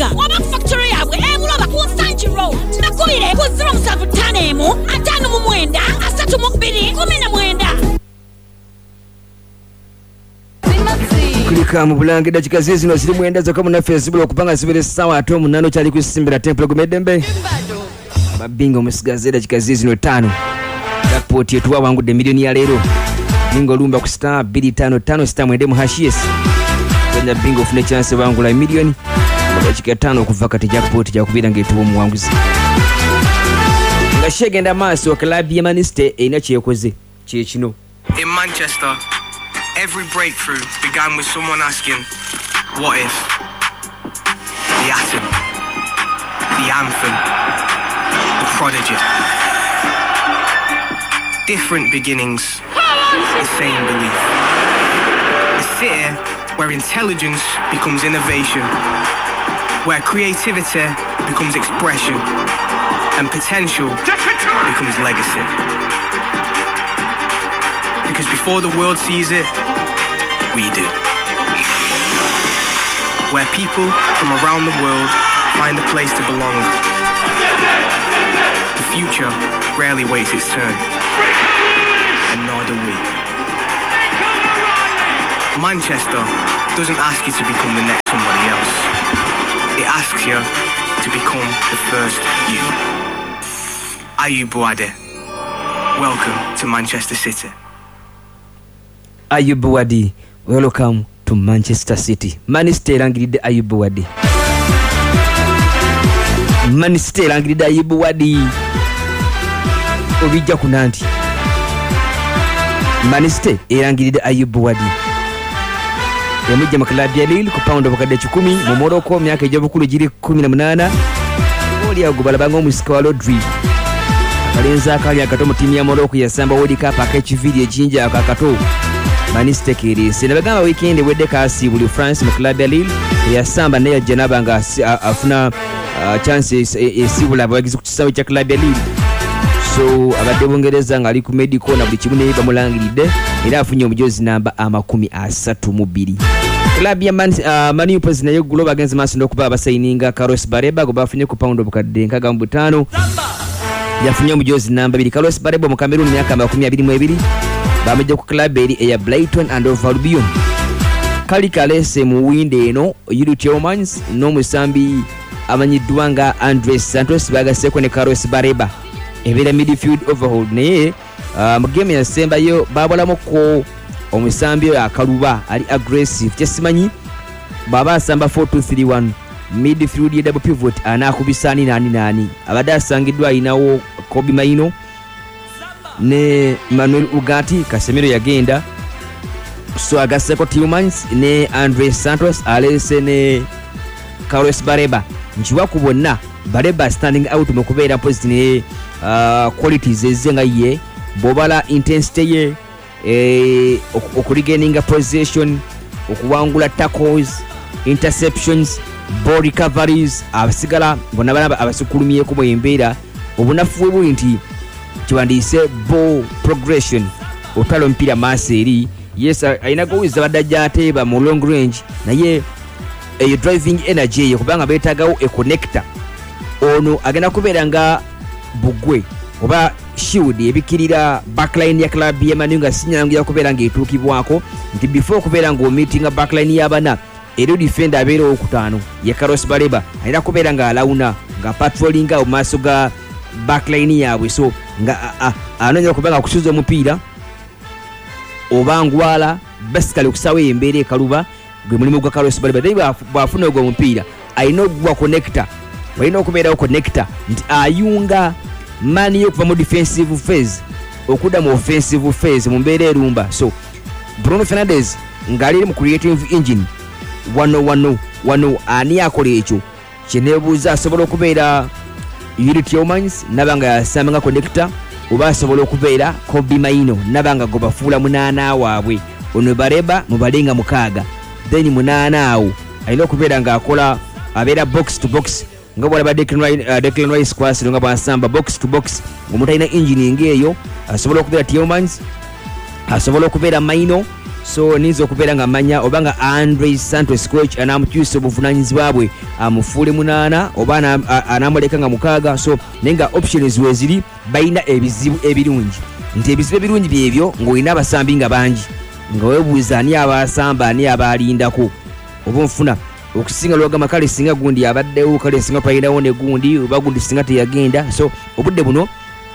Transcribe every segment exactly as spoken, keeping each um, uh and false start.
Kabuga oba factory yabwe emuloba ku Sanji Road nakubire ku zero seven five emu atano mu mwenda asatu mu bbiri kumi na mwenda. Kulika mu Bulange dakika zino ziri mwenda zokka mu Facebook okupanga zibere sawa ato munano kyali kusimbira temple gumedembe babinga omusigaze dakika zino tano report yetu wangudde milioni ya lero bingo lumba ku star two five five star mwende mu hashes kwenda bingo fune chance bangula milioni mu dakika tano okuva kati jackpot ja kubira ngetuwo muwanguzi ngashegenda maso club ya Manchester ina kyekoze kye kino. In Manchester, every breakthrough began with someone asking, what if? The atom, the anthem, the prodigy. Different beginnings, the same belief. A city where intelligence becomes innovation, where creativity becomes expression, and potential becomes legacy. Because before the world sees it, we do. Where people from around the world find a place to belong. The future rarely waits its turn, and nor do we. Manchester doesn't ask you to become the next somebody else. It asks you to become the first you. Ayub Buade. Welcome to Manchester City. Ayub Buade, welcome to Manchester City. Manchester langiride Ayub Buade. Manchester langiride Ayub Buade. Obijja kunanti. Manchester langiride Ayub Buade. Yamujja maklabi ya Lille ku pound bakadde kikumi mu Morocco myaka ejabukulu giri kumi na munana. Oli agubalabanga omusika wa Rodri. Kalenza akali akato mu timu ya Morocco yasamba World Cup ak'ekiviri ejinja akakato. Manchester kiri sinabagamba weekend wedde kasi buli France mu club ya Lille yasamba naye janaba nga afuna chances esibula abagize ku kisawe kya club ya Lille. So abadde Bungereza nga ali ku medical na buli kimu ne bamulangiridde era afunye omujozi namba amakumi asatu mu bbiri. Club ya Man, uh, Man U naye gulo bagenze maaso n'okuba abasayininga Carlos Bareba go bafunye ku pound obukadde nkaga mu butaano. Yafunye omujozi namba bbiri. Carlos Bareba mu Cameroon myaka makumi abiri mu ebiri bamejja ku club eri eya Brighton and Hove Albion. Kali kalese mu winde eno Yuri Tielemans n'omusambi amanyiddwa nga Andres Santos bagaseko ne Carlos Bareba ebera midfield overhaul naye uh, mu game yasembayo babolamu ko omusambi akaluba ali aggressive kyesimanyi baba asamba four two three one midfield ya double pivot anakubisani nani nani abada asangidwa inawo Kobe Maino ne Manuel Ugati Casemiro yagenda so agaseko Tielemans ne Andres Santos alese ne Carlos Bareba nchiwa kubona Bareba standing out mu kubeera positive uh, qualities ezenga ye bobala intensity ye eh okuligeninga possession okuwangula tackles interceptions ball recoveries abasigala bona bana abasukulumye ku bwembeera obunafu bwe nti kiwandiise ball progression otalo mpira maseri yes aina gowiza badajate ba mu long range naye eyo driving energy ye kubanga betagawo e connector ono agenda kubeera nga bugwe oba shield ebikirira backline ya club ya Man U nga sinyangu ya kubeera nga etuukibwako nti before kubeera nga meeting backline ya bana ero defender abeera okutaano ya Carlos Bareba ayina kubeera nga alawuna nga patrollinga mu maaso ga backline yaabwe so nga anoonya kubeera nga kusuza omupiira oba ngwala basically okusawa embeera ekaluba gwe mulimu gwa Carlos Bareba naye bwafuna ogwo omupiira ayina ogwa connector walina okubeerawo connector nti ayunga mani yokuva mu defensive phase okuda mu offensive phase mu mbeera erumba so Bruno Fernandes ng'ali mu creative engine wano wano wano ani akola ekyo kyeneebuuza asobola okubeera Yuri Tielemans nabanga yasamba nga connector oba asobola okubeera Kobe Maino nabanga go bafuula munaana waabwe ono Bareba mubalenga mukaaga then munaana awo alina okubeera ng'akola abeera box to box nga bwala ba Declan Rice kwasi nga bwasamba box to box omuntu alina engine ngeeyo asobola okubeera Tielemans asobola okubeera Maino so nizo okubeera nga manya obanga Andre Santos coach anamukyusa obuvunanyizibwa bwe amufuule munaana oba anamuleka nga mukaaga. So nenga options weziri bayina ebizibu ebirungi nti ebizibu ebirungi byebyo ng'olina abasambi nga bangi nga weebuuza ani abasamba ani abalindako oba nfuna okusinga lwagamba kale singa gundi abaddewo kale singa twalinawo ne gundi oba gundi singa teyagenda. So obudde buno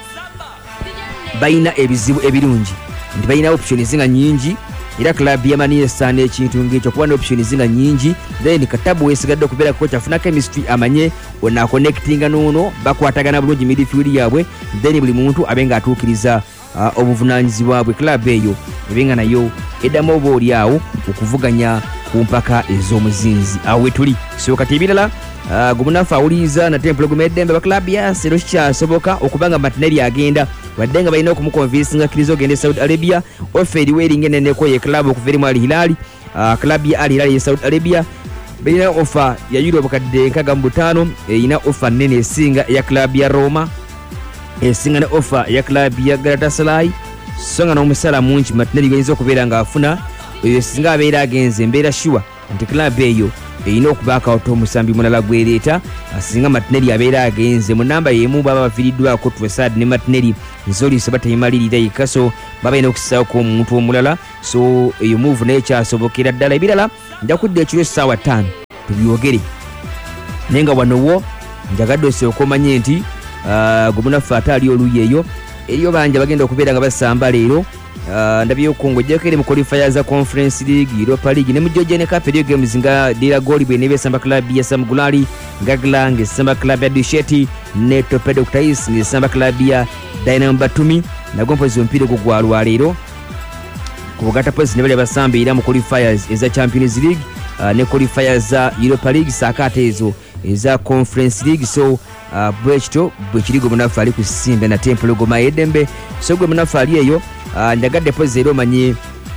bayina ebizibu ebirungi nti bayina options nga nyingi era club ya Manchester n'ekintu ng'ekyo kuba n'options nga nyingi. Then Katabu weesigadde okubeera coach afuna chemistry amanye ona connectinga n'ono bakwatagana bulungi midfield yaabwe then buli muntu abenga atuukiriza uh, obuvunanyizibwa bwe club eyo ebenga nayo eddamu oba oli awo okuvuganya ku mpaka ez'omuzinzi awo wetuli. So kati ebirala uh, gumunafu awuliriza nate empologoma eddembe ba club ya sero kikyasoboka okubanga Martinelli agenda wadde nga balina okumukonvinsi nga kkiriza ogenda e Saudi Arabia. Ofa eriweering eneneko ye club okuva eri mu Al Hilal. Uh, club ya Al Hilal ye Saudi Arabia balina ofa ya euro obukadde nkaga mu butaano erina ofa nnene esinga eya club ya Roma esinga ne ofa ya club ya Galatasaray. So nga n'omusala mungi Martinelli gayinza okubeera ng'afuna eyo singa abeera agenze embeera sure nti club eyo erina okubaako awota omusambi mulala gwereeta singa Martinelli abeera agenze mu namba yemu baba bafiiriddwako Trossard ne Martinelli nzolisa batayimalirira yekka so baba balina okusisaako omuntu omulala. So eyo move naye kyasobokera ddala. Ebirala njakudde ekiro essaawa ttaano tubyogere naye nga wanowo njagadde osooka omanye nti uh, gumunafu ate ali oluyi eyo eriyo bangi bagenda okubeera nga basamba leero. Uh, ndabyo Kongo jekere mu qualifiers za Conference League, Europa League ne mujjoje ne Cup eyo games nga Dira Goli bwe nebe Samba Club ya Sam Gulali, Gaglang Samba Club ya Dusheti, ne Torpedo Tais ne Samba Club ya Dynamo Batumi na gompo zompire ku gwalwa leero. Kubagata pose ne bale basambe ira mu qualifiers eza Champions League uh, ne qualifiers za Europa League sakate ezo eza Conference League. So uh, bwechito bwechirigo munafu ali kusimba na Temple Goma Edembe. So gwe munafu ali eyo Uh, ndagadde poze ero manye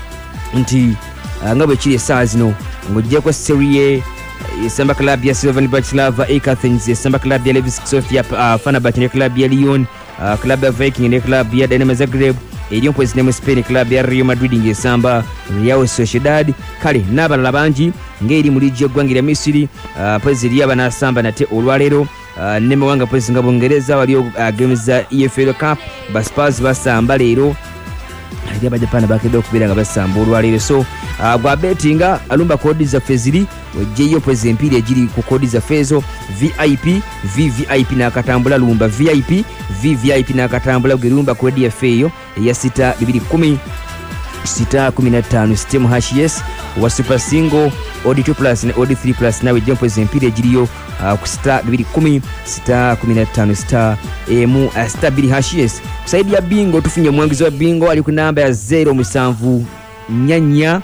nti uh, nga bwe kiri essaawa zino ng'oggyeko Serie A, Samba Club ya Slovan Bratislava, A K Athens, Samba Club ya Levski Sofia, uh, Fenerbahce ne Club ya Lyon, uh, Club ya Viking ne Club ya Dinamo Zagreb, eriyo mpozi ne mu Spain Club ya Real Madrid ng'esamba Real Sociedad. Kale n'abalala bangi ng'eri mu liigi y'eggwanga erya Misiri, uh, pozi eriyo abanasamba nate olwaleero. Uh, ne mawanga pozi nga Bungereza waliyo uh, games za E F L Cup, ba Spurs basamba leero ali abajapani bakedde okubeera nga basamba olwaleero. So uh, gwa betinga alumba kodi zaffe ziri ojjeyo pozi empiri egiri ku kodi zaffe ezo V I P V V I P n'akatambula lumba V I P V V I P n'akatambula gerumba kodi yaffe eyo eya sita bibiri kumi sita kumi na ttaano system hash yes wa super single odi two plus ne odi three plus nawe jompo zempire egiriyo uh, ku sita bibiri kumi sita kumi na ttaano sita emu uh, sita bibiri hash yes. Kusaidi ya bingo tufunye omwangizi wa bingo ali ku namba ya zero musanvu nyanya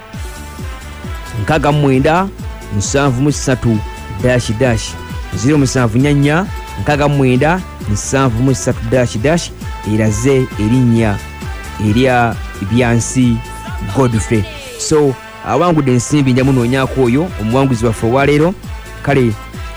nkaga mwenda musanvu musatu dash dash zero musanvu nyanya nkaga mwenda musanvu musatu dash dash eraze erinnya erya byansi Godfrey. So awangudde ensimbi nja munoonyaako oyo omuwanguzi waffe owaleero. Kale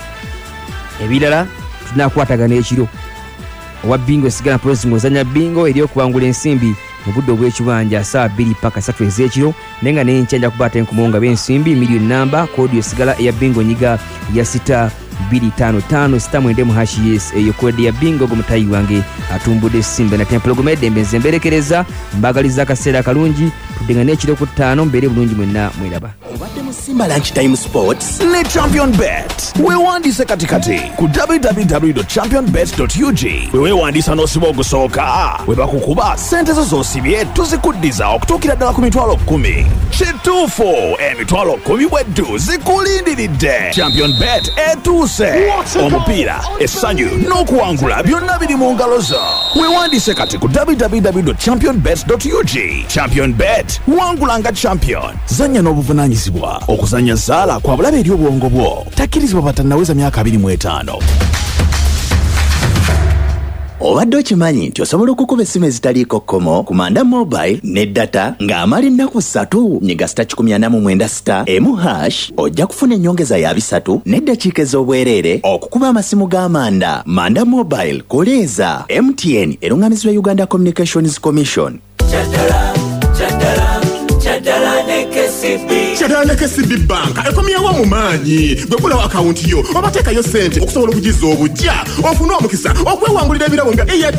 ebirala tunakwatagana ekiro owa bingo sigala prosi ng'ozanya bingo eri okuwangula ensimbi mu budde obw'ekibanja saa bbiri paka ssatu ez'ekiro naye nga n'enkya nja kuba ate nkumunga b'ensimbi miliyoni namba kodi esigala eya bingo nyiga ya sita bbiri ttaano ttaano sita mwenda mu hash yes eyo kodi ya bingo gomutayi wange atumbudde simba na Temple Goma Edembe nze mberekereza mbagaliza akaseera akalungi tuddenga n'ekiro ku ttaano mbeere bulungi mwenna mweraba. Obadde mu Simba Lunchtime Sports ne Champion Bet weewandiise katikati ku w w w dot champion bet dot u g we weewandiisa n'osiba ogusooka we bakukuba ssente zo z'osibye tuzikuddiza okutuukira ddala ku mitwalo kkumi. Kituufu emitwalo kkumi bweddu zikulindiridde. Champion Bet etuuse omupiira essanyu n'okuwangula byonna biri mu ngalo zo. Weewandiise kati ku w w w dot champion bet dot u g. Champion Bet wangula nga champion. Zanya n'obuvunaanyizibwa okuzanya zaala kwa bulabe eri obwongo bwo. Takkirizibwa batannaweza myaka abiri mu etaano. Obadde okimanyi nti osobola okukuba essimu ezitaliiko kkomo ku Manda Mobile ne data ng'amala ennaku ssatu nyiga sita kikumi ana mu mwenda sita emu hash ojja kufuna ennyongeza ya bisatu n'eddakiika ez'obwereere okukuba amasimu g'Amanda. Manda Mobile koleeza M T N eruŋŋamizibwa Uganda Communications Commission. Chaddala, chaddala, chaddala ne Kyadala K C B Bank ekomyewo mu maanyi gwe kulawo akawunti yo obateekayo ssente okusobola okugiza obujja ofune omukisa okwewangulira ebirabo nga